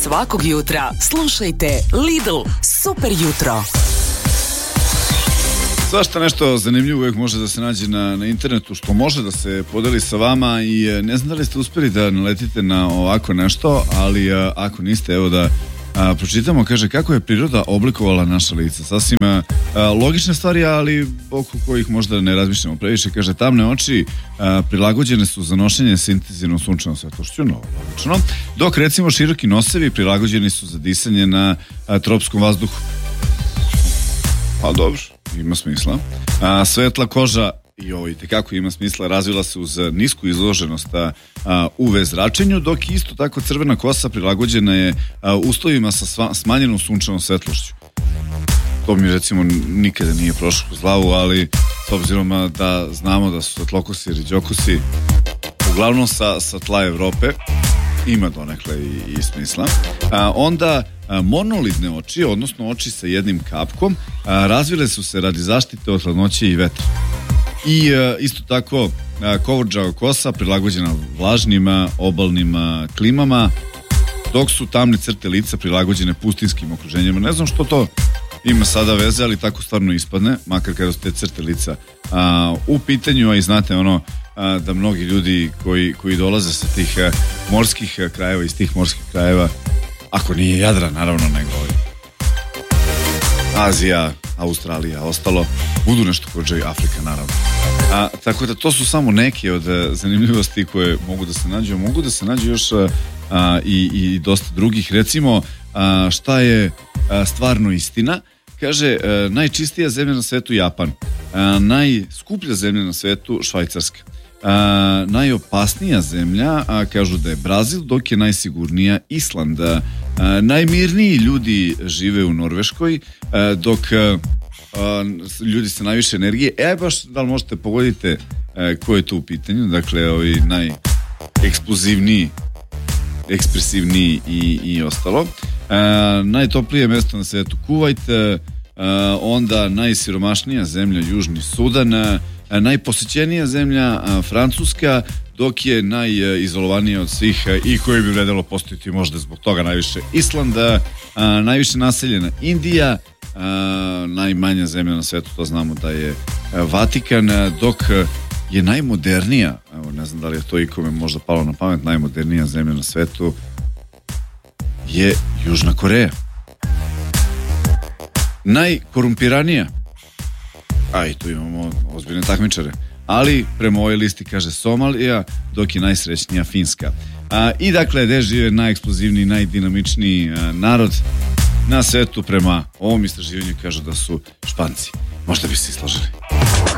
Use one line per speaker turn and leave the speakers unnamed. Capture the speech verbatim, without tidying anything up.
Svakog jutra slušajte Lidl Super jutro.
Svašta nešto zanimljivo uvijek može da se nađe na, na internetu, što može da se podeli sa vama i ne znam da li ste uspjeli da naletite na ovako nešto, ali a, ako niste, evo da a, pročitamo, kaže kako je priroda oblikovala naša lica. Sasvim a, logične stvari, ali oko kojih možda ne razmišljamo previše. Kaže, tamne oči a, prilagođene su za nošenje sa intenzivnom sunčevom svetlošću, no, logično, dok recimo široki nosevi prilagođeni su za disanje na a, tropskom vazduhu. Pa dobro, ima smisla. A, svetla koža, i ovo itekako ima smisla, razvila se uz nisku izloženost a, a, U V zračenju, dok isto tako crvena kosa prilagođena je a, uslovima sa sva, smanjenom sunčevom svetlošću. To mi recimo nikada nije prošlo kroz glavu, ali s obzirom da znamo da su svetlokosi i riđokosi uglavnom sa, sa tla Evrope, ima donekle i, i smisla. A, onda a, monolitne oči, odnosno oči sa jednim kapkom, a, razvile su se radi zaštite od hladnoće i vetra. I a, isto tako a, kovrđava kosa prilagođena vlažnim a, obalnim a, klimama, dok su tamne crte lica prilagođene pustinskim okruženjima. Ne znam što to ima sada veze, ali tako stvarno ispadne, makar kada su te crte lica a, u pitanju, a i znate ono a, da mnogi ljudi koji, koji dolaze sa tih a, morskih a, krajeva, iz tih morskih krajeva, ako nije Jadran, naravno, nego Azija, Australija, ostalo, budu nešto kođe Afrika, naravno. A, tako da to su samo neke od a, zanimljivosti koje mogu da se nađu, mogu da se nađu još a, a, i, i dosta drugih. Recimo, a, šta je a, stvarno istina? Kaže, a, najčistija zemlja na svetu Japan, a, najskuplja zemlja na svetu Švajcarska, a, najopasnija zemlja, a, kažu da je Brazil, dok je najsigurnija Island. A, najmirniji ljudi žive u Norveškoj, a, dok a, a, ljudi sa najviše energije. E, baš da li možete pogodite a, ko je to u pitanju? Dakle, ovi najeksplozivniji, ekspresivniji i, i ostalo. A, najtoplije mesto na svetu Kuvajt, a, onda najsiromašnija zemlja Južni Sudan, a, najposećenija zemlja a, Francuska, dok je najizolovanija od svih a, i koji bi vredelo postojiti možda zbog toga najviše Islanda, a, najviše naseljena Indija, a, najmanja zemlja na svetu, to znamo da je a, Vatikan, a, dok je najmodernija, evo ne znam da li je to ikome možda palo na pamet, najmodernija zemlja na svetu je Južna Koreja. Najkorumpiranija, a i tu imamo ozbiljne takmičare, ali prema ovoj listi kaže Somalija, dok je najsrećnija Finska. A, I dakle, gde žive najeksplozivniji, najdinamičniji a, narod na svetu, prema ovom istraživanju kažu da su Španci. Možda bi se složili.